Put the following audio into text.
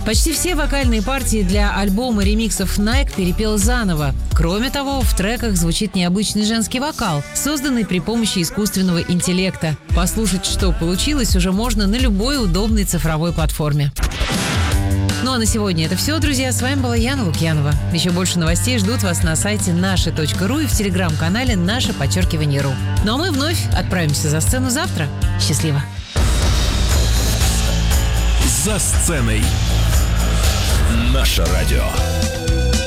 Почти все вокальные партии для альбома ремиксов Nike перепел заново. Кроме того, в треках звучит необычный женский вокал, созданный при помощи искусственного интеллекта. Послушать, что получилось, уже можно на любой удобной цифровой платформе. Ну а на сегодня это все, друзья. С вами была Яна Лукьянова. Еще больше новостей ждут вас на сайте наши.ру и в телеграм-канале _ру. Ну а мы вновь отправимся за сцену завтра. Счастливо! За сценой. Наше радио.